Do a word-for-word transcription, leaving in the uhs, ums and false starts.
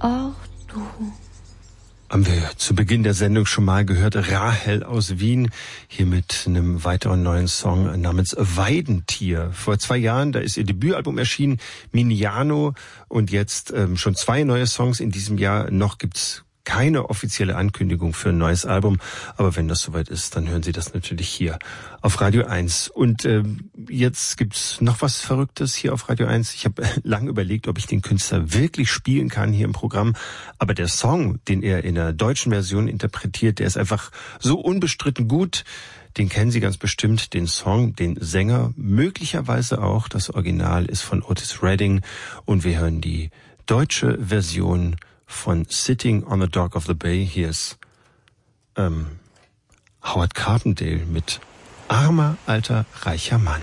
auch du. Haben wir zu Beginn der Sendung schon mal gehört, Rahel aus Wien, hier mit einem weiteren neuen Song namens Weidentier. Vor zwei Jahren, da ist ihr Debütalbum erschienen, Miniano, und jetzt ähm, schon zwei neue Songs in diesem Jahr. Noch gibt's keine offizielle Ankündigung für ein neues Album, aber wenn das soweit ist, dann hören Sie das natürlich hier auf Radio eins. Und ähm, jetzt gibt's noch was Verrücktes hier auf Radio eins. Ich habe lange überlegt, ob ich den Künstler wirklich spielen kann hier im Programm, aber der Song, den er in der deutschen Version interpretiert, der ist einfach so unbestritten gut. Den kennen Sie ganz bestimmt, den Song, den Sänger, möglicherweise auch. Das Original ist von Otis Redding und wir hören die deutsche Version von Sitting on the Dock of the Bay. Hier ist ähm, Howard Carpendale mit Armer, alter, reicher Mann.